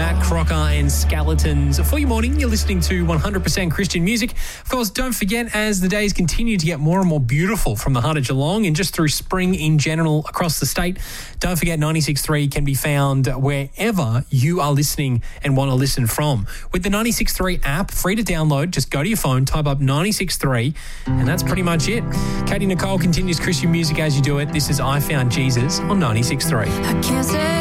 Matt Crocker and Skeletons. For your morning, you're listening to 100% Christian music. Of course, don't forget, as the days continue to get more and more beautiful from the heart of Geelong and just through spring in general across the state, don't forget 96.3 can be found wherever you are listening and want to listen from. With the 96.3 app, free to download, just go to your phone, type up 96.3, and that's pretty much it. Katie Nicole continues Christian music as you do it. This is I Found Jesus on 96.3. I can't say